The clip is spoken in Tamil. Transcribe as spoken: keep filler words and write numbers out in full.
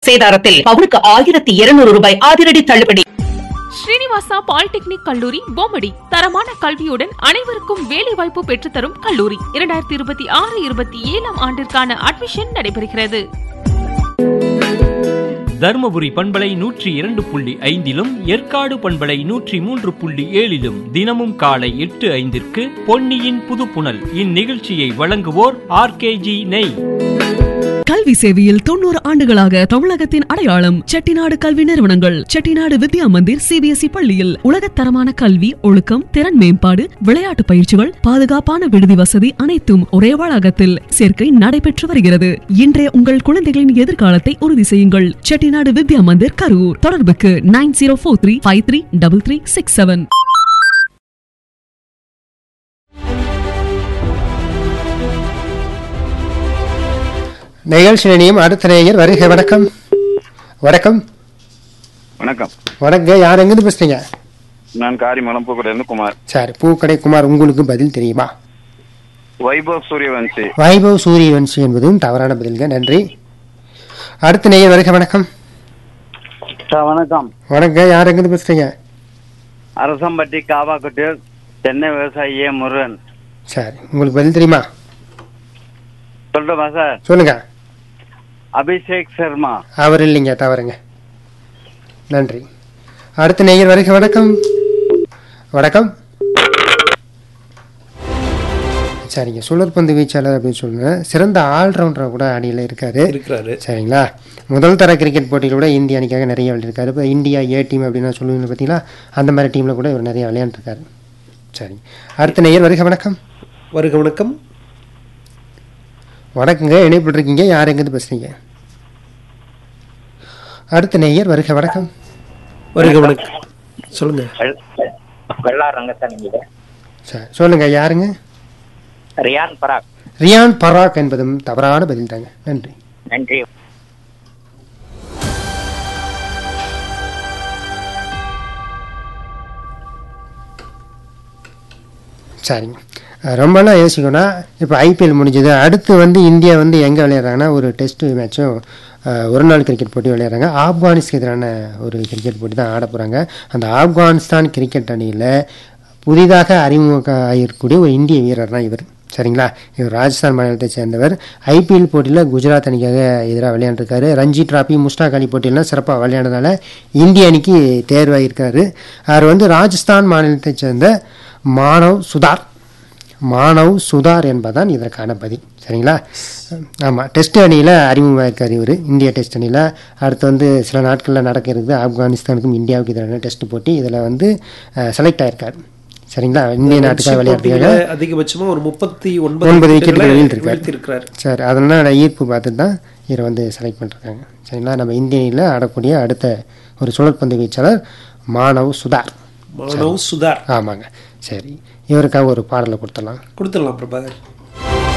சேதாரத்தில் பவுனுக்கு ஆயிரத்தி இருநூறு ரூபாய் அதிரடி தள்ளுபடி. ஸ்ரீனிவாசா பாலிடெக்னிக் கல்லூரி பொம்மடி தரமான கல்வியுடன் அனைவருக்கும் வேலை வாய்ப்பு பெற்றுத்தரும் கல்லூரி. இரண்டாயிரத்தி இருபத்தி ஆறு இருபத்தி ஏழாம் ஆண்டிற்கான அட்மிஷன் நடைபெறுகிறது. தர்மபுரி பண்பலை நூற்றி இரண்டு புள்ளி ஐந்திலும் ஏற்காடு பண்பலை நூற்றி மூன்று புள்ளி ஏழிலும் தினமும் காலை எட்டு ஐந்திற்கு பொன்னியின் புதுப்புணல். இந்நிகழ்ச்சியை வழங்குவோர் ஆர்கேஜி நெய். கல்வி சேவையில் தொண்ணூறு ஆண்டுகளாக தமிழகத்தின் அடையாளம் செட்டிநாடு கல்வி நிறுவனங்கள். செட்டிநாடு வித்யா மந்திர் சிபிஎஸ்இ பள்ளியில் உலகத்தரமான கல்வி, ஒழுக்கம், திறன் மேம்பாடு, விளையாட்டு பயிற்சிகள், பாதுகாப்பான விடுதி வசதி அனைத்தும் ஒரே வளாகத்தில். சேர்க்கை நடைபெற்று வருகிறது. இன்றைய உங்கள் குழந்தைகளின் எதிர்காலத்தை உறுதி செய்யுங்கள். செட்டிநாடு வித்யா மந்திர், கரூர். தொடர்புக்கு nine zero four three five three double three six seven. நிகழ்ச்சியினையும் அடுத்த நேயர் வருக. வணக்கம். வணக்கம். வணக்கம். வணக்கம். யார் எங்கிருந்து பேசுறீங்க? நான் காரிமலம் பூக்கடையிலிருந்து குமார். சரி, பூக்கடை குமார், உங்களுக்கு பதில் தெரியுமா? வைபவ் சூரியவன்சி. வைபவ் சூரியவன்சி என்பதும் தவறான பதில்க. நன்றி. அடுத்த நேயர் வருக. வணக்கம். வணக்கம். வணக்கம். யார் எங்கிருந்து பேசுறீங்க? அரசம்பட்டி காவாக்கட்டில் சென்னை விவசாயி ஏ முருகன். சரி, உங்களுக்கு பதில் தெரியுமா? சொல்லுமா சார்? சொல்லுங்க. அபிஷேக் சர்மா. அவர் இல்லைங்க, தவறுங்க. நன்றி. அடுத்த நேயர் வருக. வணக்கம். வணக்கம். சரிங்க, சுழற்பந்து வீச்சாளர் அப்படின்னு சொல்லுங்க. சிறந்த ஆல்ரவுண்டர் கூட அணியில் இருக்காரு இருக்கிறாரு. சரிங்களா. முதல் தர கிரிக்கெட் போட்டியில் கூட இந்திய அணிக்காக நிறைய விளையாடிருக்காரு. இப்போ இந்தியா ஏ டீம் அப்படின்னு சொல்லுவீங்க பார்த்தீங்களா, அந்த மாதிரி டீமில் கூட இவர் நிறைய விளையாண்டுருக்காரு. சரி, அடுத்த நேயர் வருக. வணக்கம். வருக. வணக்கம். வணக்கங்க, இணைப்பில் இருக்கீங்க. யார் எங்கிருந்து பேசுறீங்க? அடுத்த நேயர் வருக. வணக்கம். வருக. வணக்கம். சொல்லுங்க. சரி, சொல்லுங்க. யாருங்க? ரியான் பராக். ரியான் பராக் என்பதும் தவறான பதில் தாங்க. நன்றி. நன்றி. சரிங்க, ரொம்பலாம் யோசிக்கணும். இப்போ ஐபிஎல் முடிஞ்சது. அடுத்து வந்து இந்தியா வந்து எங்கே விளையாடுறாங்கன்னா, ஒரு டெஸ்ட் மேட்சும் ஒரு நாள் கிரிக்கெட் போட்டி விளையாடுறாங்க. ஆப்கானிஸ்க்கு எதிரான ஒரு கிரிக்கெட் போட்டி தான் ஆட போகிறாங்க. அந்த ஆப்கானிஸ்தான் கிரிக்கெட் அணியில் புதிதாக அறிமுகம் ஆகிருக்கக்கூடிய ஒரு இந்திய வீரர் தான் இவர். சரிங்களா. இவர் ராஜஸ்தான் மாநிலத்தை சேர்ந்தவர். ஐபிஎல் போட்டியில் குஜராத் அணிக்காக எதிராக விளையாண்டுருக்காரு. ரஞ்சி டிராபி, முஸ்டாக் அலி போட்டியெல்லாம் சிறப்பாக விளையாடுறதுனால இந்திய அணிக்கு தேர்வாகியிருக்காரு. அவர் வந்து ராஜஸ்தான் மாநிலத்தை சேர்ந்த மானவ் சுதார். மானவ் சுதார் என்பதான் இதற்கான பதில். சரிங்களா. ஆமாம், டெஸ்ட் அணியில் அறிமுகமாயிருக்கார் இவர், இந்திய டெஸ்ட் அணியில். அடுத்து வந்து சில நாட்களில் நடக்க இருக்குது ஆப்கானிஸ்தானுக்கும் இந்தியாவுக்கு எதிரான டெஸ்ட் போட்டி. இதில் வந்து செலக்ட் ஆயிருக்கார். சரிங்களா. இந்திய நாட்டுக்காக விளையாடுறதுக்காக அதிகபட்சமாக ஒரு முப்பத்தி ஒன்பது ஒன்பது விக்கெட்டுகள் வீழ்த்திருக்காரு. சரி, அதனால ஈர்ப்பு பார்த்துட்டு தான் இவரை வந்து செலக்ட் பண்ணிருக்காங்க. சரிங்களா. நம்ம இந்திய அணியில் ஆடக்கூடிய அடுத்த ஒரு சுழற்பந்து வீச்சாளர் மானவ் சுதார். மானவ் சுதார். ஆமாங்க. சரி, இவருக்காக ஒரு பாடலை கொடுத்துடலாம் கொடுத்துடலாம் பிரபாகர்.